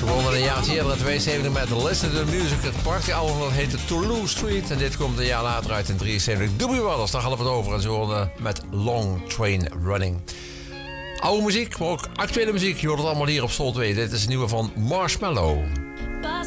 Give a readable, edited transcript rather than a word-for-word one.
Ze wonnen een jaar eerder in 72 met Listen to the Music. Het prachtige album dat heette Toulouse Street. En dit komt een jaar later uit in 73. Doobie Brothers, daar hadden we het over. En ze wonnen met Long Train Running. Oude muziek, maar ook actuele muziek. Je hoort het allemaal hier op Soul 2. Dit is een nieuwe van Marshmello.